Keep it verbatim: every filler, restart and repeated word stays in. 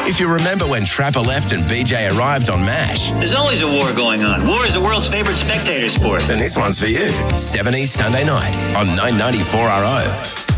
If you remember when Trapper left and B J arrived on MASH, There's always a war going on. War is the world's favorite spectator sport. then this one's for you. seventies Sunday night on nine ninety-four R O.